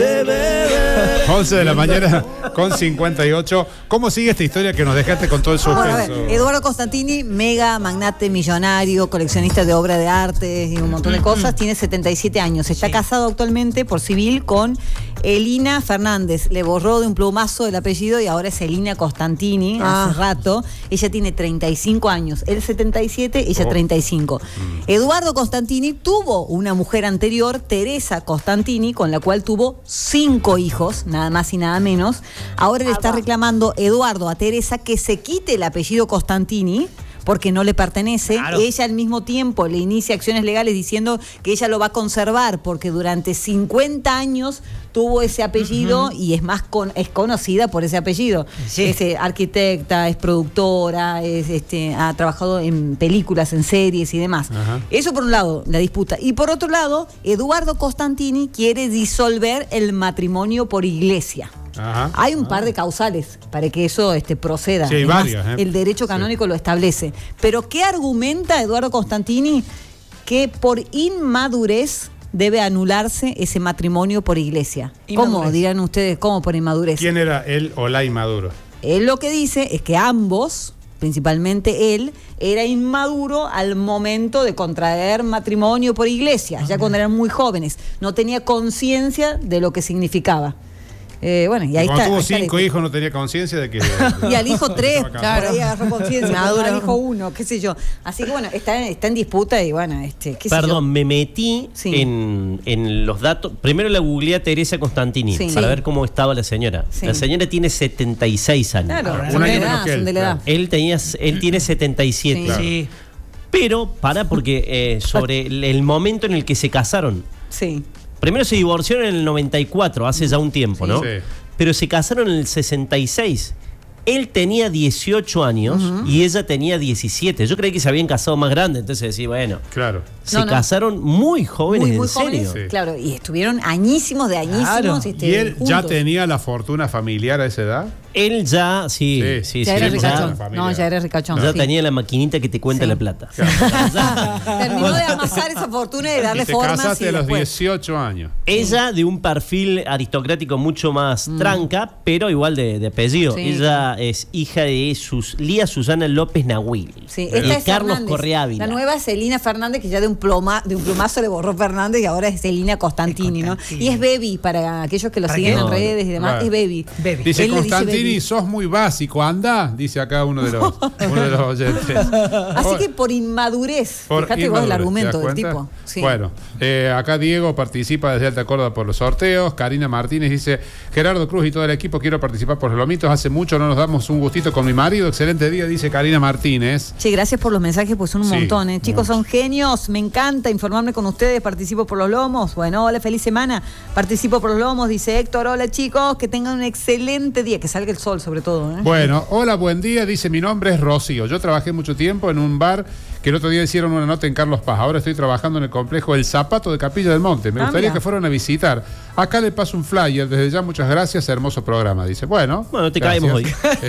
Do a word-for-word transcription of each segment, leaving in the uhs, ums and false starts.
de beber. once de la mañana con cincuenta y ocho. ¿Cómo sigue esta historia que nos dejaste con todo el suspenso? Bueno, a ver, Eduardo Constantini, mega magnate millonario, coleccionista de obras de arte y un montón de cosas, tiene setenta y siete años. Está sí. casado actualmente por civil con Elina Fernández. Le borró de un plumazo el apellido y ahora es Elina Constantini, ah. hace rato. Ella tiene treinta y cinco años. Él setenta y siete, ella oh. treinta y cinco. Mm. Eduardo Constantini tuvo una mujer anterior, Teresa Constantini, con la cual tuvo cinco hijos, nada más y nada menos. Ahora le está reclamando Eduardo a Teresa que se quite el apellido Constantini porque no le pertenece. Claro. Ella al mismo tiempo le inicia acciones legales diciendo que ella lo va a conservar porque durante cincuenta años tuvo ese apellido uh-huh. y es más con, es conocida por ese apellido. Sí. Es eh, arquitecta, es productora, es, este, ha trabajado en películas, en series y demás. Uh-huh. Eso por un lado, la disputa. Y por otro lado, Eduardo Constantini quiere disolver el matrimonio por iglesia. Ajá. Hay un par de causales para que eso este, proceda. Sí, hay varias, ¿eh? El derecho canónico sí. lo establece. Pero ¿qué argumenta Eduardo Constantini? Que por inmadurez debe anularse ese matrimonio por iglesia. Inmadurez. ¿Cómo? Dirán ustedes, ¿cómo por inmadurez? ¿Quién era él o la inmaduro? Él lo que dice es que ambos, principalmente él, era inmaduro al momento de contraer matrimonio por iglesia, uh-huh. ya cuando eran muy jóvenes. No tenía conciencia de lo que significaba. Eh, bueno, y ahí Cuando está. tuvo ahí cinco está. hijos no tenía conciencia de que... y al hijo tres, claro, ahí agarró conciencia. Al hijo uno, qué sé yo. Así que bueno, está, está en disputa y bueno, este, qué sé Perdón, yo. me metí sí. en, en los datos. Primero la googleé a Teresa Constantini sí. para sí. ver cómo estaba la señora. Sí. La señora tiene setenta y seis años. Claro, un año menos que él. Claro. Él, tenía, él tiene setenta y siete. Sí. Claro. sí. Pero, para, porque eh, sobre el, el momento en el que se casaron. Sí. Primero se divorciaron en el noventa y cuatro, hace ya un tiempo, sí. ¿no? Sí. Pero se casaron en el sesenta y seis. Él tenía dieciocho años uh-huh. y ella tenía diecisiete. Yo creí que se habían casado más grandes, entonces decía, bueno. Claro. Se no, no. casaron muy jóvenes, muy, muy en serio. Jóvenes, sí. Claro, y estuvieron añísimos de añísimos. Claro. Este, ¿Y él juntos. ya tenía la fortuna familiar a esa edad? Él ya, sí, sí, sí. Ya sí, era sí, ricachón. Ya, no, ya era ricachón. Ya sí. tenía la maquinita que te cuenta sí. la plata. Claro. Terminó de amasar esa fortuna y de darle y te forma. casaste y a los después. dieciocho años. Ella de un perfil aristocrático mucho más mm. tranca, pero igual de, de apellido. Sí. Ella es hija de sus, Lía Susana López Nahuil. Sí. Y Esta es Carlos Fernández. Correa Ávila. La nueva es Elina Fernández, que ya de un, ploma, de un plumazo le borró Fernández y ahora es Elina Constantini, ¿no? Y es Baby, para aquellos que lo siguen en redes y demás, claro. es Baby. Baby. Dice Él Constantini, dice sos muy básico, anda, dice acá uno de los, uno de los oyentes. Así que por inmadurez, por fíjate inmadurez, vos el argumento del tipo. Sí. Bueno, eh, acá Diego participa desde Alta Córdoba por los sorteos. Karina Martínez dice, Gerardo Cruz y todo el equipo, quiero participar por los lomitos. Hace mucho no nos damos un gustito con mi marido. Excelente día, dice Karina Martínez. Sí, gracias por los mensajes, pues son un sí, montón, ¿eh? Chicos, mucho. Son genios, me encanta informarme con ustedes, participo por los lomos. Bueno, hola, feliz semana, participo por los lomos, dice Héctor. Hola chicos, que tengan un excelente día, que salga el sol sobre todo, ¿eh? Bueno, hola, buen día, dice, mi nombre es Rocío. Yo trabajé mucho tiempo en un bar que el otro día hicieron una nota en Carlos Paz. Ahora estoy trabajando en el complejo El Zapato de Capilla del Monte. Me ah, gustaría mira. que fueran a visitar. Acá le paso un flyer. Desde ya, muchas gracias. Hermoso programa. Dice, bueno. Bueno, te gracias. Caemos hoy.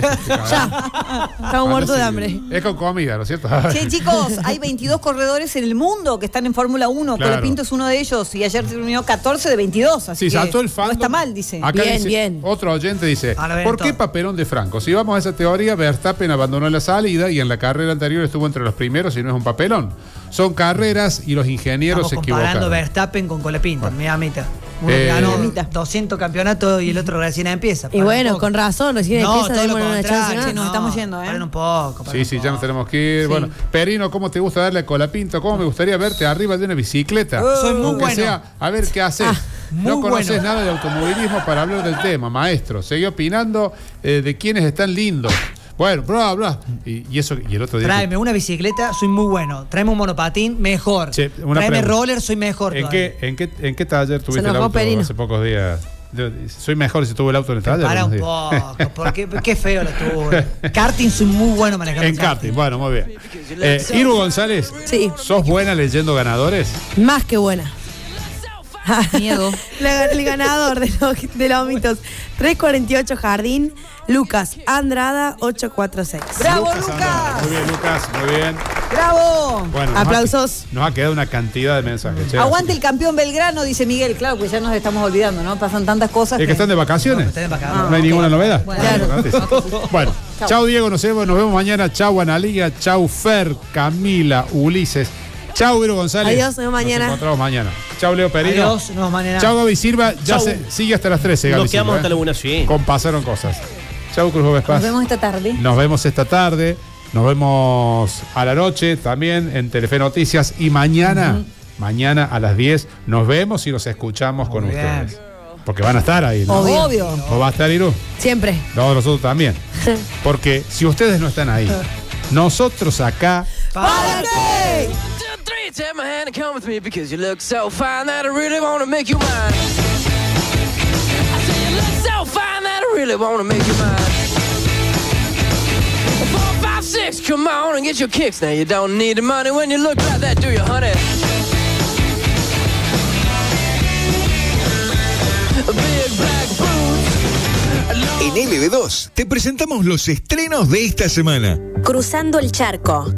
Ya. Estamos muertos de hambre. Es con comida, ¿no es cierto? Sí, chicos, hay veintidós corredores en el mundo que están en Fórmula uno. Claro. Colapinto es uno de ellos. Y ayer terminó catorce de veintidós. Así sí, que saltó el fandom. No está mal, dice. Acá bien, dice, bien. Otro oyente dice, ¿por qué papelón de Franco? Si vamos a esa teoría, Verstappen abandonó la salida y en la carrera anterior estuvo entre los primeros y no es un papelón. Son carreras y los ingenieros se equivocaron. Comparando Verstappen con Colapinto, bueno. mi amita. Uno Eh, ganó doscientos campeonatos y el otro recién empieza. Y bueno, con razón, recién no, empieza, démosle una chance. Sí, nos no, estamos yendo, ¿eh? Paren un poco. Sí, sí, un ya nos tenemos que ir. Sí. Bueno, Perino, ¿cómo te gusta darle a Colapinto? ¿Cómo me gustaría verte arriba de una bicicleta? Uh, Soy muy Aunque bueno. sea, a ver qué haces. Ah, no conoces bueno. nada de automovilismo para hablar del tema, maestro. Seguí opinando eh, de quiénes están lindos. Bueno, bla, bla. Y, y eso, y el otro día. Tráeme que... una bicicleta, soy muy bueno. Tráeme un monopatín, mejor. Che, una Tráeme pregunta. roller, soy mejor. ¿En qué, en, qué, ¿En qué taller tuviste el auto Perino. hace pocos días? Yo, soy mejor si tuve el auto en el taller. Para un poco, porque qué feo lo tuve. Karting, soy muy bueno manejando. En karting, karting. Bueno, muy bien. Eh, Iru González, sí. ¿sos buena leyendo ganadores? Más que buena. Miedo. La- el ganador de los, de los mitos. trescientos cuarenta y ocho Jardín, Lucas Andrada, ochocientos cuarenta y seis. ¡Bravo, Lucas Lucas! Andrada. Muy bien, Lucas, muy bien. ¡Bravo! Bueno, nos ha- Aplausos. Nos ha quedado una cantidad de mensajes. che. Aguante el campeón Belgrano, dice Miguel. Claro, pues ya nos estamos olvidando, ¿no? Pasan tantas cosas. ¿Es que están de vacaciones? No, están de vacaciones. ¿No hay Ah, ninguna ok. novedad? Bueno, Claro. Bueno, Chau. chau Diego, nos vemos, nos vemos mañana. Chau Analiga, chau Fer, Camila, Ulises. Chau Vero González. Adiós, nos vemos mañana. Nos encontramos mañana. Chau Leo Perino. Adiós, nos mañana. Chau Gaby Silva. Ya Chau. se, sigue hasta las trece, Gaby Nos quedamos Silva, hasta ¿eh? la una, sí. Con pasaron cosas. Chau Cruz Gómez Paz. Nos vemos esta tarde. Nos vemos esta tarde. Nos vemos a la noche también en Telefe Noticias. Y mañana, mañana a las diez, nos vemos y nos escuchamos con Muy bien. ustedes. Porque van a estar ahí, ¿no? Obvio. Obvio. ¿O va a estar Irú? Siempre. No, nosotros también. Porque si ustedes no están ahí, nosotros acá. ¡Para qué! Two, three, take my hand and come with me because you look so fine that I really wanna make you mine. I say you look so fine that I really wanna make you mine. Four, five, six, come on and get your kicks. Now you don't need the money when you look like that, do you, honey? Big black boots. En L B dos te presentamos los estrenos de esta semana. Cruzando el charco.